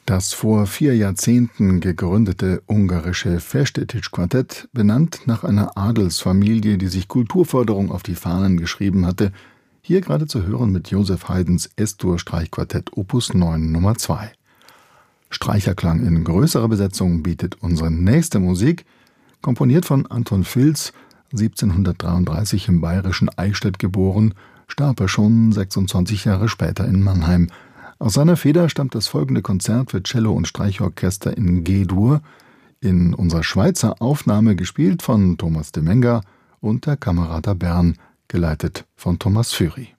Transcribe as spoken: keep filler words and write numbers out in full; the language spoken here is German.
Das vor vier Jahrzehnten gegründete ungarische Festetics-Quartett, benannt nach einer Adelsfamilie, die sich Kulturförderung auf die Fahnen geschrieben hatte, hier gerade zu hören mit Joseph Haydns Es-Dur-Streichquartett Opus neun Nummer zwei. Streicherklang in größerer Besetzung bietet unsere nächste Musik, komponiert von Anton Vils, siebzehnhundertdreiunddreißig im bayerischen Eichstätt geboren, starb er schon sechsundzwanzig Jahre später in Mannheim. Aus seiner Feder stammt das folgende Konzert für Cello und Streichorchester in G-Dur, in unserer Schweizer Aufnahme gespielt von Thomas de Menger und der Camerata Bern, geleitet von Thomas Füri.